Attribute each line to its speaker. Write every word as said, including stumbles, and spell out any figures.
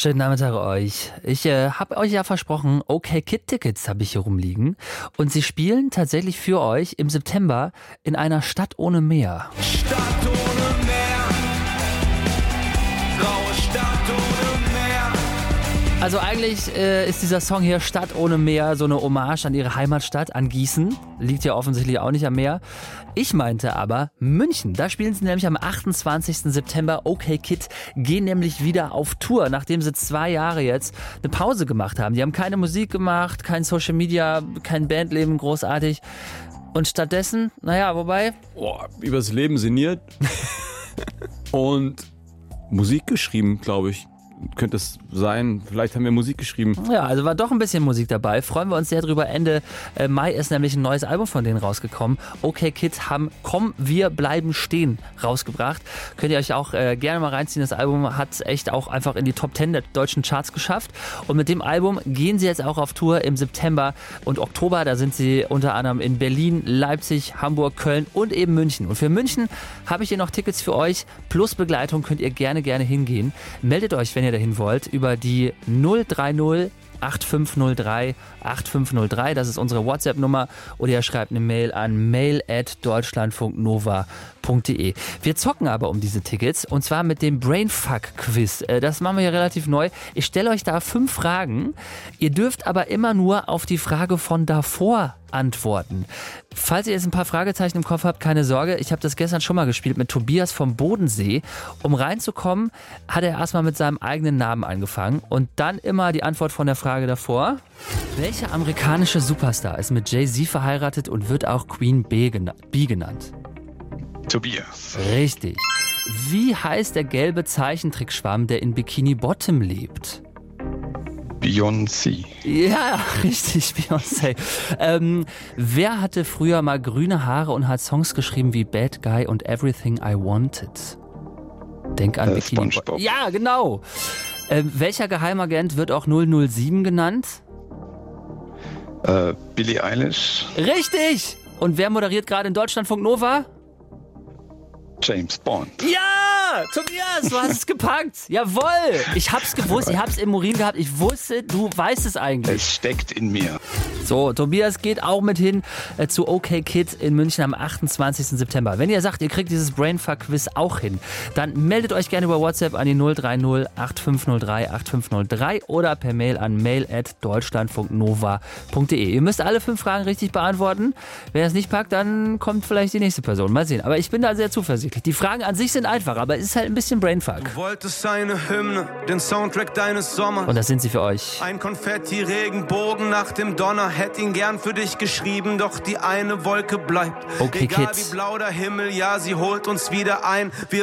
Speaker 1: Schönen Nachmittag euch. Ich äh, habe euch ja versprochen, OK-Kid-Tickets habe ich hier rumliegen. Und sie spielen tatsächlich für euch im September in einer Stadt ohne Meer.
Speaker 2: Stadt ohne Meer, graue Stadt ohne Meer.
Speaker 1: Also eigentlich äh, ist dieser Song hier Stadt ohne Meer so eine Hommage an ihre Heimatstadt, an Gießen. Liegt ja offensichtlich auch nicht am Meer. Ich meinte aber München. Da spielen sie nämlich am achtundzwanzigsten September. OK-Kid gehen nämlich wieder auf Tour, nachdem sie zwei Jahre jetzt eine Pause gemacht haben. Die haben keine Musik gemacht, kein Social Media, kein Bandleben großartig. Und stattdessen, naja, wobei...
Speaker 3: Boah, übers Leben sinniert und Musik geschrieben, glaube ich. Könnte es sein, vielleicht haben wir Musik geschrieben.
Speaker 1: Ja, also war doch ein bisschen Musik dabei. Freuen wir uns sehr drüber. Ende äh, Mai ist nämlich ein neues Album von denen rausgekommen. OK-Kid haben Komm, wir bleiben stehen rausgebracht. Könnt ihr euch auch äh, gerne mal reinziehen. Das Album hat es echt auch einfach in die Top Ten der deutschen Charts geschafft. Und mit dem Album gehen sie jetzt auch auf Tour im September und Oktober. Da sind sie unter anderem in Berlin, Leipzig, Hamburg, Köln und eben München. Und für München habe ich hier noch Tickets für euch. Plus Begleitung könnt ihr gerne, gerne hingehen. Meldet euch, wenn ihr dahin wollt, über die null drei null acht fünf null drei acht fünf null drei. Das ist unsere WhatsApp-Nummer. Oder ihr schreibt eine Mail an mail at deutschlandfunknova punkt de. Wir zocken aber um diese Tickets und zwar mit dem Brainfuck-Quiz. Das machen wir hier relativ neu. Ich stelle euch da fünf Fragen. Ihr dürft aber immer nur auf die Frage von davor antworten. Falls ihr jetzt ein paar Fragezeichen im Kopf habt, keine Sorge. Ich habe das gestern schon mal gespielt mit Tobias vom Bodensee. Um reinzukommen, hat er erstmal mit seinem eigenen Namen angefangen und dann immer die Antwort von der Frage davor. Welcher amerikanische Superstar ist mit Jay-Z verheiratet und wird auch Queen Bee genannt?
Speaker 4: Tobias.
Speaker 1: Richtig. Wie heißt der gelbe Zeichentrickschwamm, der in Bikini Bottom lebt?
Speaker 4: Beyoncé.
Speaker 1: Ja, richtig, Beyoncé. Ähm, wer hatte früher mal grüne Haare und hat Songs geschrieben wie Bad Guy und Everything I Wanted? Denk an
Speaker 4: Äh,
Speaker 1: Bikini
Speaker 4: SpongeBob.
Speaker 1: Bottom. Ja, genau. Ähm, welcher Geheimagent wird auch null null sieben genannt?
Speaker 4: Äh, Billie Eilish.
Speaker 1: Richtig. Und wer moderiert gerade in Deutschlandfunk Nova?
Speaker 4: James Bond.
Speaker 1: Ja, Tobias, du hast es gepackt. Jawohl. Ich hab's gewusst, ich hab's im Urin gehabt. Ich wusste, du weißt es eigentlich.
Speaker 4: Es steckt in mir.
Speaker 1: So, Tobias geht auch mit hin äh, zu OK-Kid in München am achtundzwanzigsten September. Wenn ihr sagt, ihr kriegt dieses Brainfuck-Quiz auch hin, dann meldet euch gerne über WhatsApp an die null drei null acht fünf null drei acht fünf null drei oder per Mail an mail at deutschlandfunknova punkt de. Ihr müsst alle fünf Fragen richtig beantworten. Wer es nicht packt, dann kommt vielleicht die nächste Person. Mal sehen. Aber ich bin da sehr zuversichtlich. Die Fragen an sich sind einfach, aber es ist halt ein bisschen Brainfuck.
Speaker 2: Du wolltest eine Hymne, den Soundtrack deines Sommers.
Speaker 1: Und das sind sie für euch.
Speaker 2: Ein Konfetti-Regenbogen nach dem Donner. Hätt ihn gern für dich geschrieben, doch die eine Wolke bleibt.
Speaker 1: OK-Kid.
Speaker 2: Egal wie blau der Himmel, ja, sie holt uns wieder ein. Wir